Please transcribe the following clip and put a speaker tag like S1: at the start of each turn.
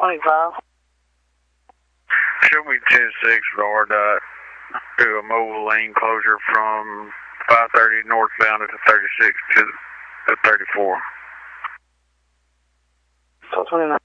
S1: 25.
S2: Show me 10-6 R dot to a mobile lane closure from 530 northbound to 36 to 34.
S1: So 29.